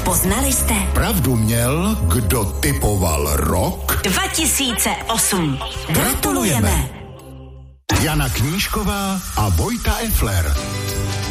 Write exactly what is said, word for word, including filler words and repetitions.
Poznali jste? Pravdu měl, kdo typoval rok dva tisíce osm. Gratulujeme. Jana Knížková a Vojta Effler.